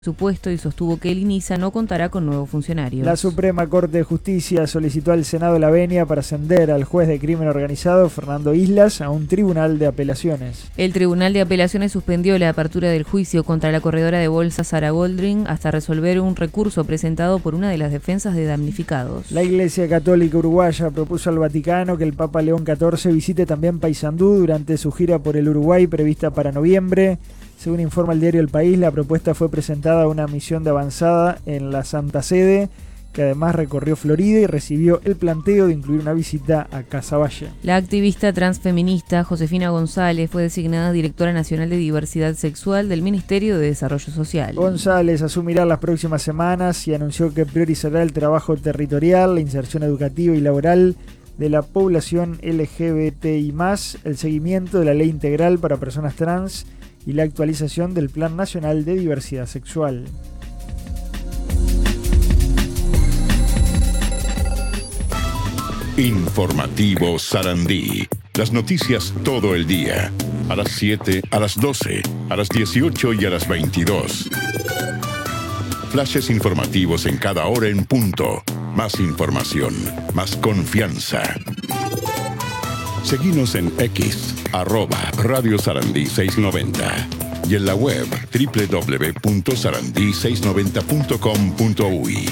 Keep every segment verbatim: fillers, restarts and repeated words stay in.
su puesto y sostuvo que el INISA no contará con nuevos funcionarios. La Suprema Corte de Justicia solicitó al Senado la venia para ascender al juez de crimen organizado Fernando Islas a un tribunal de apelaciones. El Tribunal de Apelaciones suspendió la apertura del juicio contra la corredora de bolsa Sara Goldring hasta resolver un recurso presentado por una de las defensas de damnificados. La Iglesia Católica Uruguaya propuso al Vaticano que el Papa León catorce visite también Paysandú durante su gira por el Uruguay prevista para noviembre. Según informa el diario El País, la propuesta fue presentada a una misión de avanzada en la Santa Sede, que además recorrió Florida y recibió el planteo de incluir una visita a Casaballe. La activista transfeminista Josefina González fue designada directora nacional de diversidad sexual del Ministerio de Desarrollo Social. González asumirá las próximas semanas y anunció que priorizará el trabajo territorial, la inserción educativa y laboral de la población L G B T I más, el seguimiento de la ley integral para personas trans y la actualización del Plan Nacional de Diversidad Sexual. Informativo Sarandí. Las noticias todo el día. A las siete, a las doce, a las dieciocho y a las veintidós. Flashes informativos en cada hora en punto. Más información, más confianza. Seguinos en X, arroba Radio Sarandí seiscientos noventa y en la web doble u doble u doble u punto sarandí seiscientos noventa punto com punto u y.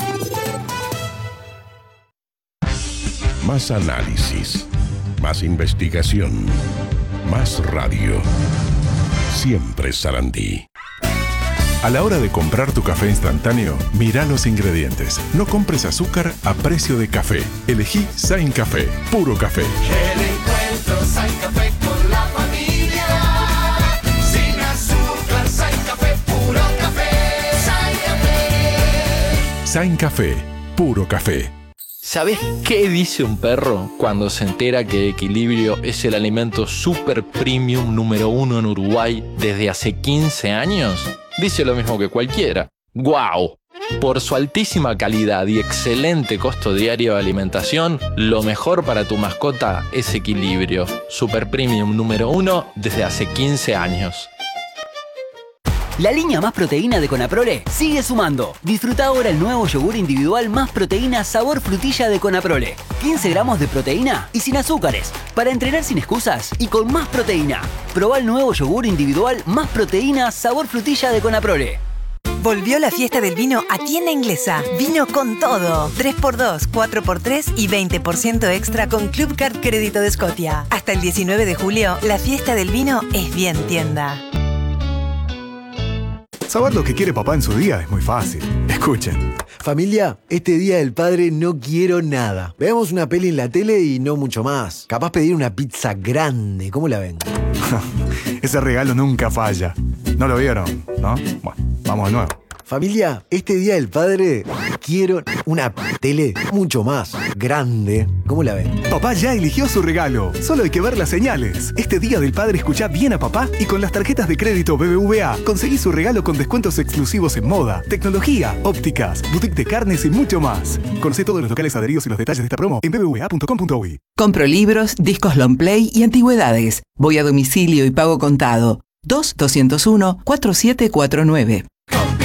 Más análisis, más investigación, más radio. Siempre Sarandí. A la hora de comprar tu café instantáneo, mira los ingredientes. No compres azúcar a precio de café. Elegí Sain Café, puro café. El encuentro Sain Café con la familia. Sin azúcar, Sain Café, puro café. Sain Café. Sain Café, puro café. ¿Sabés qué dice un perro cuando se entera que Equilibrio es el alimento super premium número uno en Uruguay desde hace quince años? Dice lo mismo que cualquiera. ¡Guau! Por su altísima calidad y excelente costo diario de alimentación, lo mejor para tu mascota es Equilibrio. Super premium número uno desde hace quince años. La línea Más Proteína de Conaprole sigue sumando. Disfruta ahora el nuevo yogur individual Más Proteína sabor frutilla de Conaprole. quince gramos de proteína y sin azúcares. Para entrenar sin excusas y con más proteína. Probá el nuevo yogur individual Más Proteína sabor frutilla de Conaprole. Volvió la fiesta del vino a Tienda Inglesa. Vino con todo. tres por dos, cuatro por tres y veinte por ciento extra con Club Card Crédito de Scotia. Hasta el diecinueve de julio, la fiesta del vino es bien tienda. Saber lo que quiere papá en su día es muy fácil. Escuchen. Familia, este Día del Padre no quiero nada. Veamos una peli en la tele y no mucho más. Capaz pedir una pizza grande. ¿Cómo la ven? Ese regalo nunca falla. ¿No lo vieron? ¿No? Bueno, vamos de nuevo. Familia, este Día del Padre quiero una tele mucho más grande. ¿Cómo la ven? Papá ya eligió su regalo. Solo hay que ver las señales. Este Día del Padre escuchá bien a papá y con las tarjetas de crédito B B V A conseguí su regalo con descuentos exclusivos en moda, tecnología, ópticas, boutique de carnes y mucho más. Conocé todos los locales adheridos y los detalles de esta promo en b b v a punto com punto u y. Compro libros, discos long play y antigüedades. Voy a domicilio y pago contado. dos dos cero uno, cuatro siete cuatro nueve.